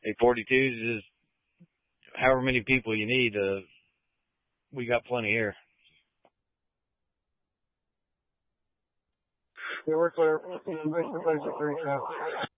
A42s is however many people you need. We got plenty here. Yeah, we're clear. Basically,